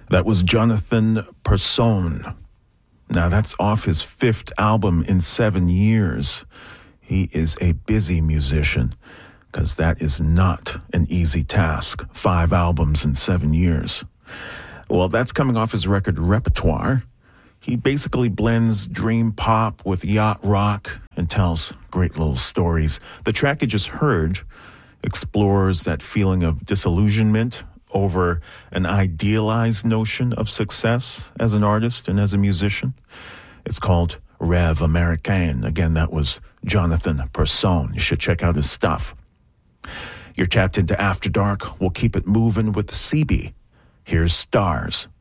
That was Jonathan Persone. Now, that's off his 5th album in 7 years. He is a busy musician, because that is not an easy task. 5 albums in 7 years. Well, that's coming off his record Repertoire. He basically blends dream pop with yacht rock and tells great little stories. The track you just heard explores that feeling of disillusionment over an idealized notion of success as an artist and as a musician. It's called Rêve Américain. Again, that was Jonathan Persone. You should check out his stuff. You're tapped into After Dark. We'll keep it moving with CB. Here's Stars.